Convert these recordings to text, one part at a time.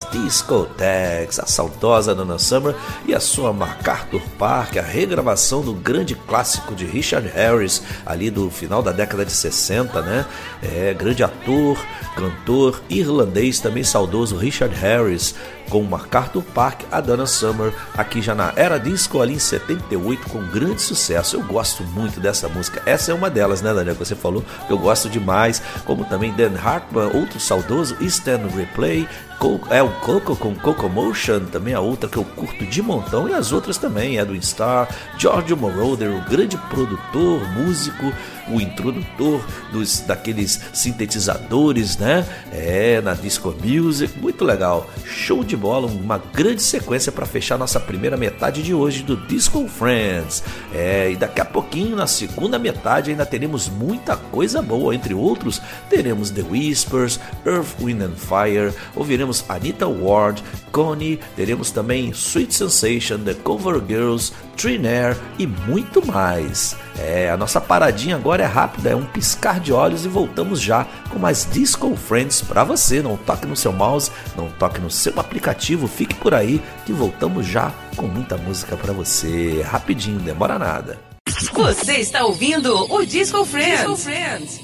Discotheques, a saudosa Donna Summer e a sua MacArthur Park, a regravação do grande clássico de Richard Harris, ali do final da década de 60, né? Grande ator, cantor irlandês, também saudoso Richard Harris, com MacArthur Park, a Donna Summer, aqui já na era disco, ali em 78, com grande sucesso. Eu gosto muito dessa música, essa é uma delas, né, Daniel, que você falou, eu gosto demais, como também Dan Hartman, outro saudoso, Instant Replay, o Coco com Cocomotion, também a outra que eu curto de montão, e as outras também, Edwin Starr, Giorgio Moroder, o grande produtor, músico, o introdutor daqueles sintetizadores, né? Na Disco Music, muito legal, show de bola, uma grande sequência para fechar nossa primeira metade de hoje do Disco Friends. E daqui a pouquinho, na segunda metade, ainda teremos muita coisa boa, entre outros, teremos The Whispers, Earth, Wind and Fire, ouviremos Anita Ward, Connie, teremos também Sweet Sensation, The Cover Girls, Trinaire e muito mais. A nossa paradinha agora é rápida, é um piscar de olhos e voltamos já com mais Disco Friends para você. Não toque no seu mouse, não toque no seu aplicativo, fique por aí que voltamos já com muita música para você. Rapidinho, não demora nada. Você está ouvindo o Disco Friends.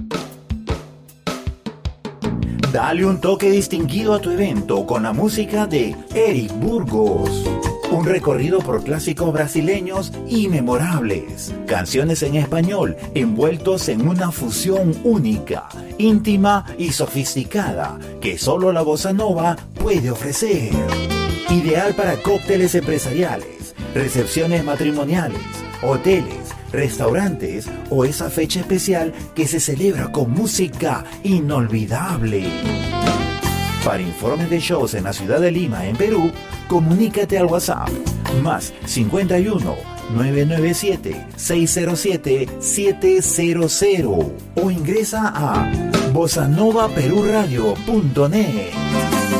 Dale un toque distinguido a tu evento con la música de Eric Burgos. Un recorrido por clásicos brasileños y memorables. Canciones en español envueltos en una fusión única, íntima y sofisticada que solo la bossa nova puede ofrecer. Ideal para cócteles empresariales, recepciones matrimoniales, hoteles, restaurantes o esa fecha especial que se celebra con música inolvidable. Para informes de shows en la ciudad de Lima, en Perú, comunícate al WhatsApp más 51 997 607 700 o ingresa a bossanovaperuradio.net.